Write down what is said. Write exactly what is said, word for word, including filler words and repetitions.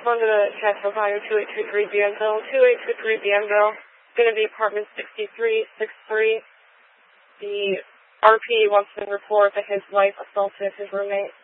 respond to the chat Ohio two eight two three Bienville. two eight two three Bienville. It's going to be apartment sixty-three sixty-three. The R P wants to report that his wife assaulted his roommate.